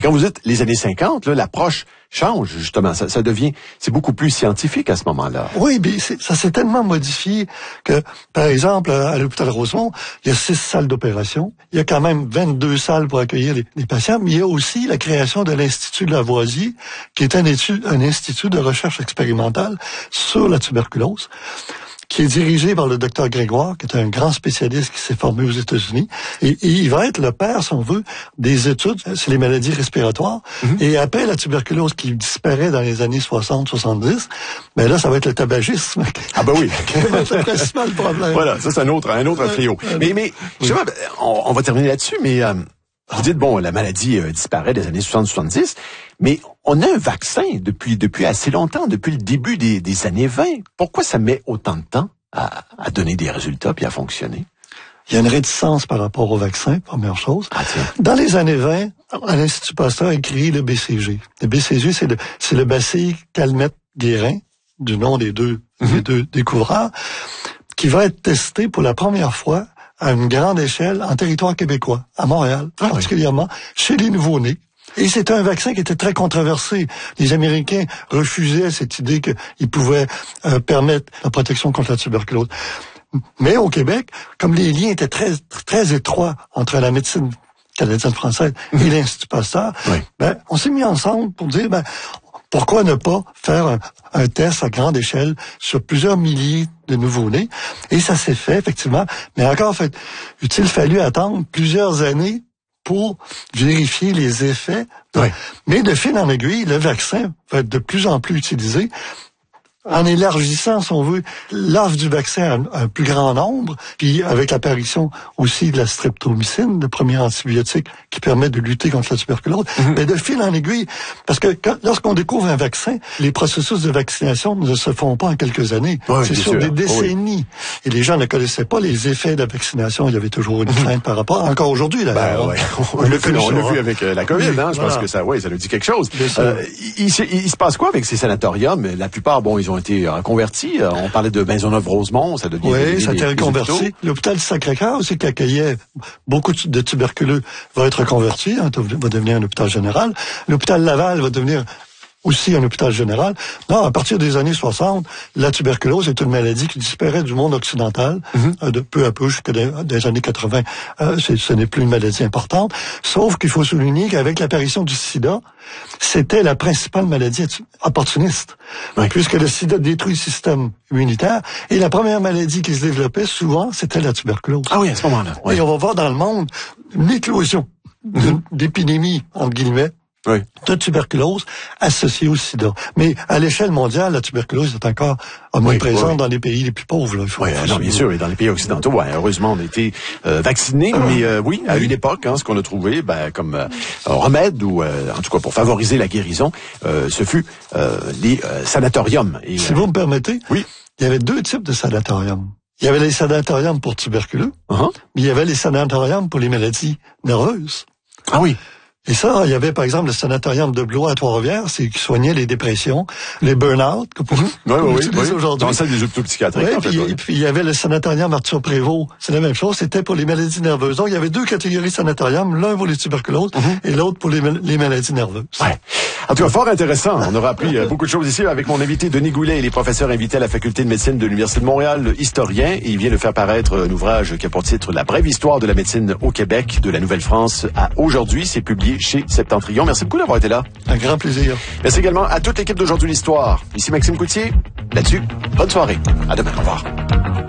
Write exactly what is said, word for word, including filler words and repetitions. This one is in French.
Quand vous dites les années cinquante, là, l'approche change, justement. Ça, ça devient, c'est beaucoup plus scientifique à ce moment-là. Oui, mais ça s'est tellement modifié que, par exemple, à l'hôpital Rosemont, il y a six salles d'opération. Il y a quand même vingt-deux salles pour accueillir les, les patients, mais il y a aussi la création de l'Institut de Lavoisier, qui est un, étude, un institut de recherche expérimentale sur la tuberculose, qui est dirigé par le docteur Grégoire, qui est un grand spécialiste qui s'est formé aux États-Unis. Et, et il va être le père, si on veut, des études sur les maladies respiratoires. Mm-hmm. Et après la tuberculose qui disparaît dans les années soixante soixante-dix, ben là, ça va être le tabagisme. Ah ben oui. C'est le principal problème. Voilà, ça c'est un autre, un autre fléau. Euh, mais, mais, justement, oui. on, on va terminer là-dessus, mais... Euh, Vous dites, bon, la maladie euh, disparaît des années soixante soixante-dix, mais on a un vaccin depuis depuis assez longtemps, depuis le début des, des années vingt. Pourquoi ça met autant de temps à, à donner des résultats puis à fonctionner? Il y a une réticence par rapport au vaccin, première chose. Ah, tiens. Dans les années vingt, à l'Institut Pasteur a créé le B C G. Le B C G, c'est le, c'est le bacille Calmette-Guérin, du nom des deux, mm-hmm. des deux découvreurs, qui va être testé pour la première fois à une grande échelle en territoire québécois, à Montréal, ah, particulièrement, oui. chez les nouveau-nés. Et c'était un vaccin qui était très controversé. Les Américains refusaient cette idée qu'il pouvait euh, permettre la protection contre la tuberculose. Mais au Québec, comme les liens étaient très très étroits entre la médecine canadienne-française et l'Institut Pasteur, oui. ben, on s'est mis ensemble pour dire, ben, pourquoi ne pas faire un, un test à grande échelle sur plusieurs milliers de nouveau-nés? Et ça s'est fait, effectivement. Mais encore, fait, il fallu attendre plusieurs années pour vérifier les effets. Oui. Mais de fil en aiguille, le vaccin va être de plus en plus utilisé. En élargissant, si on veut, l'offre du vaccin à un plus grand nombre, puis avec l'apparition aussi de la streptomycine, le premier antibiotique qui permet de lutter contre la tuberculose, mm-hmm. mais de fil en aiguille, parce que quand, lorsqu'on découvre un vaccin, les processus de vaccination ne se font pas en quelques années, oui, c'est sur sûr. des décennies. Oui. Et les gens ne connaissaient pas les effets de la vaccination, il y avait toujours une crainte mm-hmm. par rapport, encore aujourd'hui d'ailleurs. Ben, ouais. On, on l'a vu, on l'a vu avec euh, la COVID, oui, hein, je voilà. pense que ça, oui, ça nous dit quelque chose. Euh, il, il, il se passe quoi avec ces sanatoriums? La plupart, bon, ils ont été reconvertis. On parlait de Maisonneuve-Rosemont, ça devient... Oui, ça a été reconverti. L'hôpital du Sacré-Cœur aussi, qui accueillait beaucoup de tuberculeux, va être reconverti, hein, va devenir un hôpital général. L'hôpital Laval va devenir aussi un hôpital général. Non, à partir des années soixante, la tuberculose est une maladie qui disparaît du monde occidental, mm-hmm. euh, de peu à peu jusqu'à des, des années quatre-vingts. Euh, ce n'est plus une maladie importante. Sauf qu'il faut souligner qu'avec l'apparition du sida, c'était la principale maladie opportuniste. Oui. Puisque le sida détruit le système immunitaire. Et la première maladie qui se développait, souvent, c'était la tuberculose. Ah oui, à ce moment-là. Oui. Et on va voir dans le monde une éclosion mm-hmm. d'épidémies, entre guillemets, oui. de tuberculose associée au sida. Mais à l'échelle mondiale, la tuberculose est encore omniprésente oui, oui. dans les pays les plus pauvres. Là, il faut oui, non, bien sûr, et dans les pays occidentaux, ouais, heureusement, on a été euh, vaccinés, ah, mais euh, oui, à oui. une époque, hein, ce qu'on a trouvé ben, comme euh, remède, ou euh, en tout cas pour favoriser la guérison, euh, ce fut euh, les euh, sanatoriums. Et, si euh, vous me permettez, oui. il y avait deux types de sanatoriums. Il y avait les sanatoriums pour tuberculeux, uh-huh. mais il y avait les sanatoriums pour les maladies nerveuses. Ah oui. Et ça, il y avait par exemple le sanatorium de Blois à Trois-Rivières, c'est qui soignait les dépressions, les burn-out, que pour mmh. oui, oui, oui, oui. aujourd'hui. Dans celle des hôpitaux psychiatriques. Oui, en fait, puis, oui. et puis il y avait le sanatorium Arthur Prévost, c'est la même chose, c'était pour les maladies nerveuses. Donc il y avait deux catégories de sanatorium, l'un pour les tuberculoses mmh. et l'autre pour les, les maladies nerveuses. Ouais. En tout cas, fort intéressant. On aura appris euh, beaucoup de choses ici avec mon invité Denis Goulet. Il est professeur invité à la Faculté de médecine de l'Université de Montréal, historien, et il vient de faire paraître un ouvrage qui a pour titre La brève histoire de la médecine au Québec, de la Nouvelle-France à aujourd'hui. C'est publié chez Septentrion. Merci beaucoup d'avoir été là. Un grand plaisir. Merci également à toute l'équipe d'Aujourd'hui l'Histoire. Ici Maxime Coutier. Là-dessus, bonne soirée. À demain. Au revoir.